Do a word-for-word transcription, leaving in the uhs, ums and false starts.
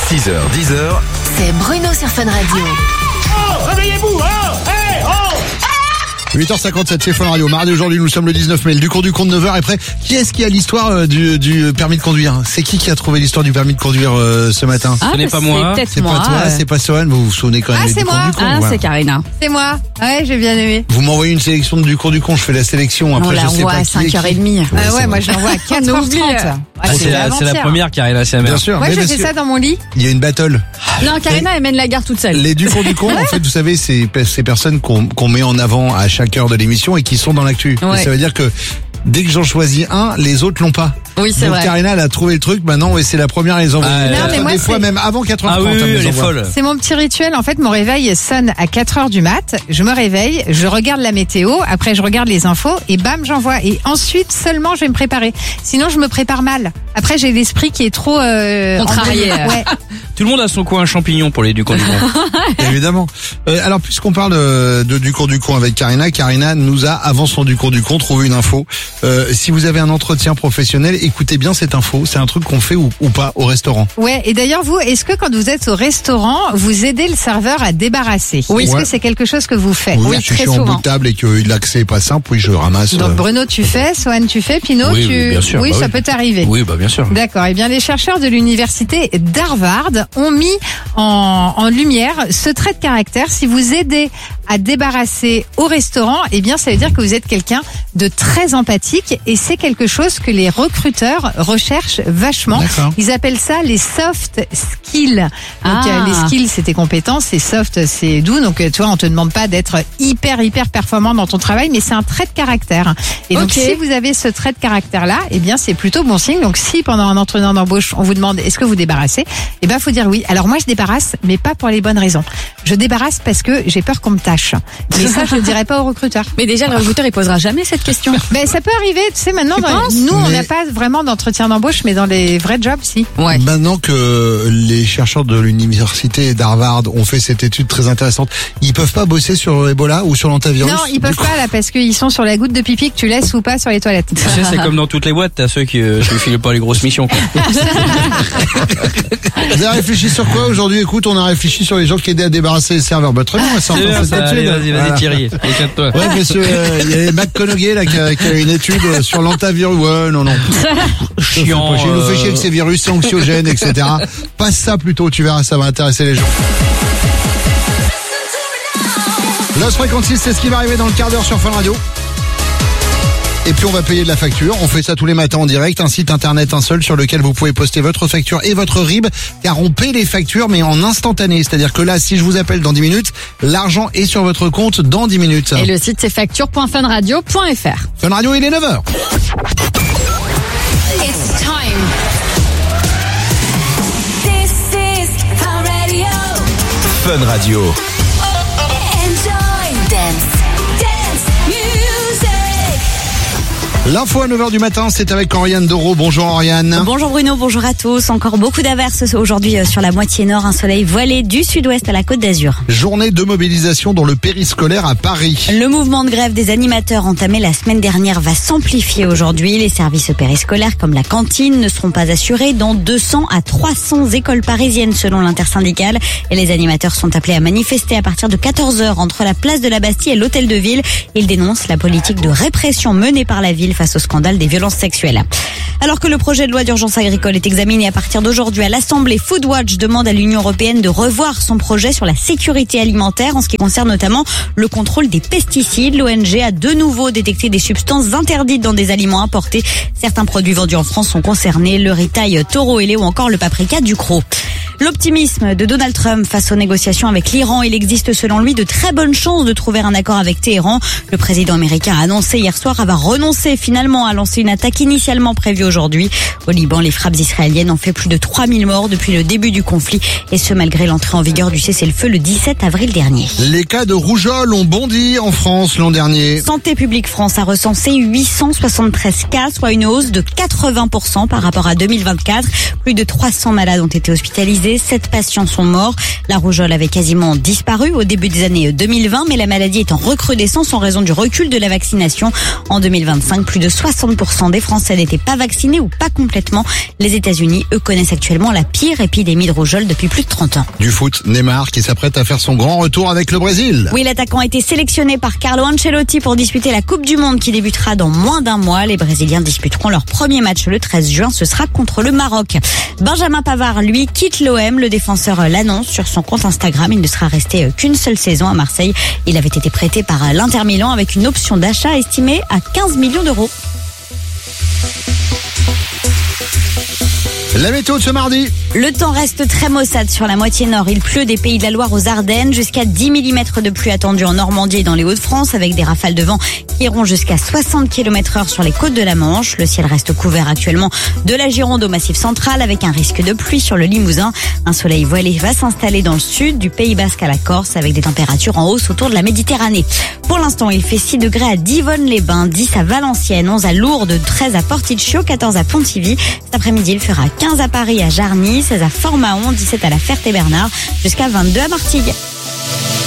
six heures, dix heures. C'est Bruno sur Fun Radio. Oh, réveillez-vous, oh, hey, oh. huit heures cinquante-sept chez Fun Radio. Mardi aujourd'hui, nous sommes le dix-neuf mai. Du cours du compte neuf heures. Et après, qui est-ce qui a l'histoire euh, du, du permis de conduire? C'est qui qui a trouvé l'histoire du permis de conduire euh, ce matin? Ah, Ce n'est pas moi. C'est peut-être C'est moi. pas toi, euh. c'est pas Sohan. Vous vous souvenez quand même Ah, du c'est cours moi. du con, Ah, voilà. c'est Karina. C'est moi. Ouais, j'ai bien aimé. Vous m'envoyez une sélection du cours du con. Je fais la sélection. Après, On la je sais envoie pas à qui est cinq heures qui. trente. Ouais, Ah c'est ouais, vrai. moi je l'envoie à quatre heures Oublie, trente. euh. Ah, c'est, la, c'est la première, Karina, c'est la Bien mère. sûr. Moi mais je parce fais que ça dans mon lit. il y a une battle. Non, Karina, elle mène la gare toute seule. Les du cours du con, en fait, vous savez, c'est ces personnes qu'on qu'on met en avant à chaque heure de l'émission et qui sont dans l'actu. Ouais. Et ça veut dire que dès que j'en choisis un, les autres l'ont pas. Oui, c'est Donc vrai. Karina, elle a trouvé le truc. Maintenant, et c'est la première à les envoyer. Ah, Quatre- non, mais moi, des fois c'est- même avant quatre heures Ah trente. oui, elle oui, me les elle est envoie. folle. C'est mon petit rituel. En fait, mon réveil sonne à quatre heures du mat. Je me réveille, je regarde la météo. Après, je regarde les infos et bam, j'envoie. Et ensuite, seulement, je vais me préparer. Sinon, je me prépare mal. Après, j'ai l'esprit qui est trop euh, Contrarié. embrouillé. Ouais. Tout le monde a son coin champignon pour les du conduire. Évidemment. Euh, alors, puisqu'on parle de, de du cours du con avec Karina, Karina nous a, avant son du cours du con, trouvé une info. Euh, si vous avez un entretien professionnel, écoutez bien cette info. C'est un truc qu'on fait ou, ou pas au restaurant. Ouais. Et d'ailleurs, vous, est-ce que quand vous êtes au restaurant, vous aidez le serveur à débarrasser? Oui. Est-ce Ouais. que c'est quelque chose que vous faites? Oui, si je suis en bout de table et que l'accès est pas simple, oui, je ramasse. Donc euh, Bruno, tu fais, Sohan, tu fais, Pinot, Oui, tu... oui, bien sûr, oui, bah ça oui. peut t'arriver. Oui, bah bien sûr. D'accord. Eh bien, les chercheurs de l'université d'Harvard ont mis en, en lumière ce trait de caractère. Si vous aidez à débarrasser au restaurant, eh bien, ça veut dire que vous êtes quelqu'un de très empathique et c'est quelque chose que les recruteurs recherchent vachement. D'accord. Ils appellent ça les soft skills. Donc, Ah. euh, les skills, c'est tes compétences, et soft, c'est doux. Donc, euh, tu vois, on te demande pas d'être hyper, hyper performant dans ton travail, mais c'est un trait de caractère. Et donc, Ok. si vous avez ce trait de caractère-là, eh bien, c'est plutôt bon signe. Donc, si pendant un entretien d'embauche, on vous demande est-ce que vous débarrassez, eh ben, faut dire oui. Alors, moi, je débarrasse, mais pas pour les bonnes raisons. Je débarrasse parce que j'ai peur qu'on me tâche. Mais ça, je ne dirais pas au recruteur. Mais déjà, le recruteur, il posera jamais cette question. Ben, ça peut arriver, tu sais, maintenant, Tu dans- penses nous, on Mais- n'a pas vraiment d'entretien d'embauche, mais dans les vrais jobs, si. Ouais. Maintenant que les chercheurs de l'université d'Harvard ont fait cette étude très intéressante, ils peuvent pas bosser sur Ebola ou sur l'antivirus? Non, ils peuvent pas, là, parce qu'ils sont sur la goutte de pipi que tu laisses ou pas sur les toilettes. Tu sais, c'est comme dans toutes les boîtes, t'as ceux qui euh, qui filent pas les grosses missions, quoi. Vous avez réfléchi sur quoi aujourd'hui? Écoute, on a réfléchi sur les gens qui aidaient à débarrasser les serveurs. Bah, très bien, ça C'est entend bien, cette ça, allez, étude. vas-y, vas-y, Voilà. Thierry, éclate-toi. Ouais, parce que euh, il y avait McConaughey là qui a, qui a une étude euh, sur l'antivirus. Ouais, non, non. Chiant. Il nous fait chier euh, avec ces virus, c'est anxiogène, et cetera. Passe ça plutôt, tu verras, ça va intéresser les gens. Lost Frequencies, c'est ce qui va arriver dans le quart d'heure sur Fun Radio. Et puis on va payer de la facture. On fait ça tous les matins en direct. Un site internet, un seul, sur lequel vous pouvez poster votre facture et votre R I B. Car on paie les factures, mais en instantané. C'est-à-dire que là, si je vous appelle dans dix minutes, l'argent est sur votre compte dans dix minutes. Et le site, c'est facture point funradio point f r. Fun Radio, il est neuf heures. It's time. This is Fun Radio. Fun Radio. Enjoy dance, dance music. L'info à neuf heures du matin, c'est avec Oriane Doro. Bonjour Oriane. Bonjour Bruno, bonjour à tous. Encore beaucoup d'averses aujourd'hui sur la moitié nord, un soleil voilé du sud-ouest à la Côte d'Azur. Journée de mobilisation dans le périscolaire à Paris. Le mouvement de grève des animateurs entamé la semaine dernière va s'amplifier aujourd'hui. Les services périscolaires comme la cantine ne seront pas assurés dans deux cents à trois cents écoles parisiennes selon l'intersyndicale. Et les animateurs sont appelés à manifester à partir de quatorze heures entre la place de la Bastille et l'hôtel de ville. Ils dénoncent la politique de répression menée par la ville face au scandale des violences sexuelles. Alors que le projet de loi d'urgence agricole est examiné à partir d'aujourd'hui à l'Assemblée, Foodwatch demande à l'Union européenne de revoir son projet sur la sécurité alimentaire en ce qui concerne notamment le contrôle des pesticides. L'O N G a de nouveau détecté des substances interdites dans des aliments importés. Certains produits vendus en France sont concernés, le riz taureau ailé ou encore le paprika Ducros. L'optimisme de Donald Trump face aux négociations avec l'Iran. Il existe selon lui de très bonnes chances de trouver un accord avec Téhéran. Le président américain a annoncé hier soir avoir renoncé finalement à lancer une attaque initialement prévue aujourd'hui. Au Liban, les frappes israéliennes ont fait plus de trois mille morts depuis le début du conflit. Et ce, malgré l'entrée en vigueur du cessez-le-feu le dix-sept avril dernier. Les cas de rougeole ont bondi en France l'an dernier. Santé publique France a recensé huit cent soixante-treize cas, soit une hausse de quatre-vingts pour cent par rapport à deux mille vingt-quatre. Plus de trois cents malades ont été hospitalisés. hospitalisés. Sept patients sont morts. La rougeole avait quasiment disparu au début des années deux mille vingt, mais la maladie est en recrudescence en raison du recul de la vaccination. En deux mille vingt-cinq, plus de soixante pour cent des Français n'étaient pas vaccinés ou pas complètement. Les États-Unis, eux, connaissent actuellement la pire épidémie de rougeole depuis plus de trente ans. Du foot, Neymar qui s'apprête à faire son grand retour avec le Brésil. Oui, l'attaquant a été sélectionné par Carlo Ancelotti pour disputer la Coupe du Monde qui débutera dans moins d'un mois. Les Brésiliens disputeront leur premier match le treize juin. Ce sera contre le Maroc. Benjamin Pavard, lui, quitte l'O M. Le défenseur l'annonce sur son compte Instagram. Il ne sera resté qu'une seule saison à Marseille. Il avait été prêté par l'Inter Milan avec une option d'achat estimée à quinze millions d'euros. La météo de ce mardi. Le temps reste très maussade sur la moitié nord. Il pleut des Pays de la Loire aux Ardennes. Jusqu'à dix millimètres de pluie attendue en Normandie et dans les Hauts-de-France avec des rafales de vent qui iront jusqu'à soixante kilomètres heure sur les côtes de la Manche. Le ciel reste couvert actuellement de la Gironde au Massif central avec un risque de pluie sur le Limousin. Un soleil voilé va s'installer dans le sud du Pays Basque à la Corse avec des températures en hausse autour de la Méditerranée. Pour l'instant, il fait six degrés à Divonne-les-Bains, dix à Valenciennes, onze à Lourdes, treize à Porticcio, quatorze à Pontivy. Cet après-midi, il fera quinze à Paris, à Jarny, seize à Fort-Mahon, dix-sept à la Ferté-Bernard, jusqu'à vingt-deux à Martigues.